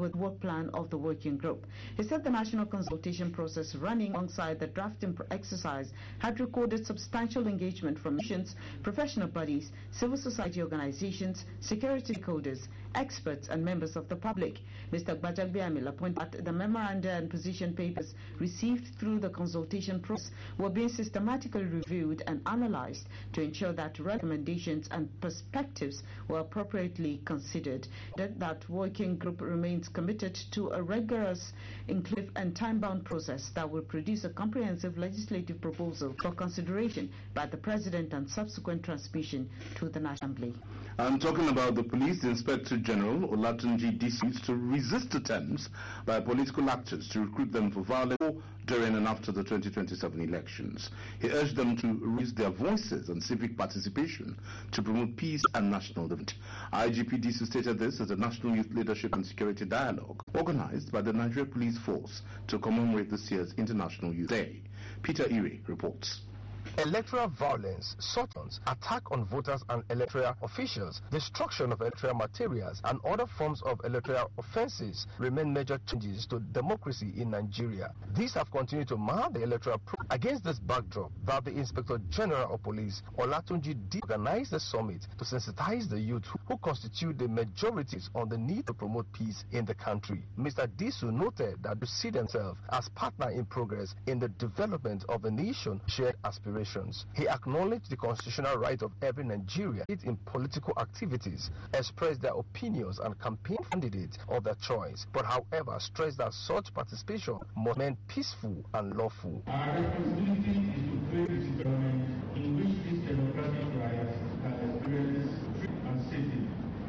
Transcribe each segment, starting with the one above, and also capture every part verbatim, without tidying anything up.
with the work plan of the working group. He said the national consultation process running alongside the drafting exercise had recorded substantial engagement from nations, professional bodies, civil society organizations, security stakeholders, experts and members of the public. Mister Gbajagbiamila pointed out the memoranda and position papers received through the consultation process were being systematically reviewed and analyzed to ensure that recommendations and perspectives were appropriately considered. That, that working group remains committed to a rigorous, inclusive and time-bound process that will produce a comprehensive legislative proposal for consideration by the President and subsequent transmission to the National Assembly. I'm talking about the Police, the Inspector General Olatunji Disu to resist attempts by political actors to recruit them for violence during and after the twenty twenty-seven elections. He urged them to raise their voices and civic participation to promote peace and national development. I G P Disu stated this at a National Youth Leadership and Security Dialogue organized by the Nigeria Police Force to commemorate this year's International Youth Day. Peter Ire reports. Electoral violence, assaults, attack on voters and electoral officials, destruction of electoral materials, and other forms of electoral offences remain major challenges to democracy in Nigeria. These have continued to mar the electoral process. Against this backdrop, that the Inspector General of Police, Olatunji Disu, organized a summit to sensitize the youth who constitute the majorities on the need to promote peace in the country. Mister Disu noted that they see themselves as partner in progress in the development of the nation's shared aspirations. He acknowledged the constitutional right of every Nigerian in political activities, express their opinions and campaign candidates of their choice, but however stressed that such participation must remain peaceful and lawful. Our responsibility is to create a government in which these democratic rights can experience free and safety.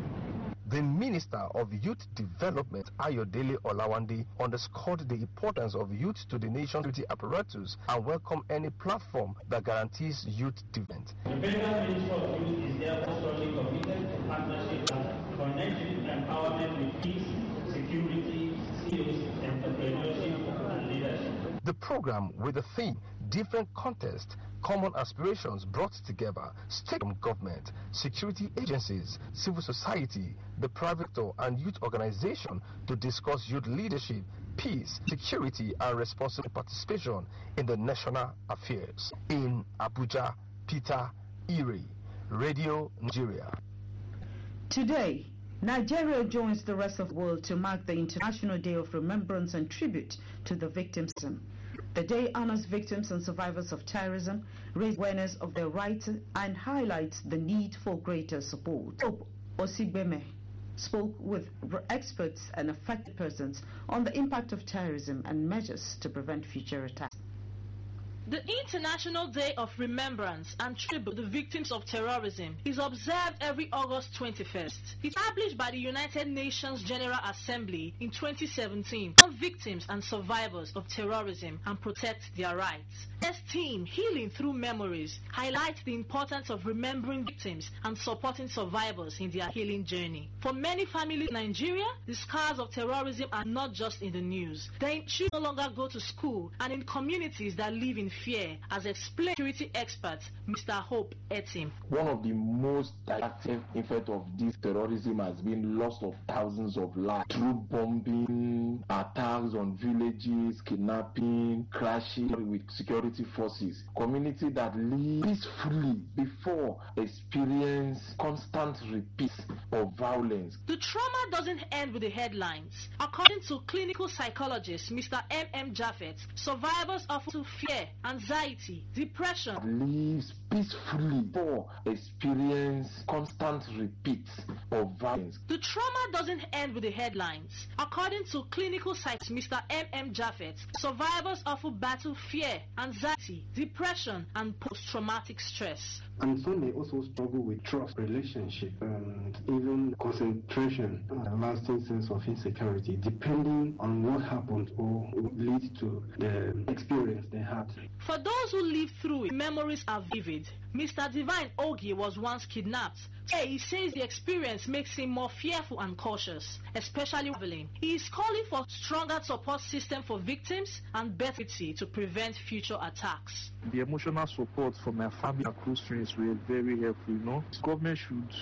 The Minister of Youth Development, Ayodele Olawande, underscored the importance of youth to the nation's security apparatus and welcomed any platform that guarantees youth development. The Federal Ministry of Youth is therefore strongly committed to partnership that connects youth empowerment with peace, security, skills, entrepreneurship, and leadership. The program, with the theme Different Contests, Common Aspirations, brought together state government, security agencies, civil society, the private sector, and youth organizations to discuss youth leadership, peace, security, and responsible participation in the national affairs. In Abuja, Peter Ire, Radio Nigeria. Today, Nigeria joins the rest of the world to mark the International Day of Remembrance and Tribute to the Victims. The day honors victims and survivors of terrorism, raises awareness of their rights, and highlights the need for greater support. Hope Osigbeme spoke with experts and affected persons on the impact of terrorism and measures to prevent future attacks. The International Day of Remembrance and Tribute to the Victims of Terrorism is observed every August twenty-first. Established by the United Nations General Assembly in twenty seventeen on victims and survivors of terrorism and protect their rights. This theme, Healing Through Memories, highlights the importance of remembering victims and supporting survivors in their healing journey. For many families in Nigeria, the scars of terrorism are not just in the news. Their children no longer go to school, and in communities that live in fear, as explained security expert Mister Hope Etim. One of the most destructive effects of this terrorism has been loss of thousands of lives through bombing, attacks on villages, kidnapping, crashing with security forces. Community that live peacefully before experience constant repeats of violence. The trauma doesn't end with the headlines. According to clinical psychologist Mister M M Jaffet, survivors often fear, anxiety, depression. Lives peacefully before experience constant repeats of violence. The trauma doesn't end with the headlines. According to clinical psychologist Mister M M Jaffet, survivors often battle fear, anxiety, depression, and post-traumatic stress. And some may also struggle with trust, relationship, and even concentration and a lasting sense of insecurity, depending on what happened or lead to the experience they had. For those who live through it, memories are vivid. Mister Divine Ogi was once kidnapped. Today, he says the experience makes him more fearful and cautious, especially traveling. He is calling for stronger support system for victims and better to prevent future attacks. The emotional support for my family and close friends were very helpful. You know, government should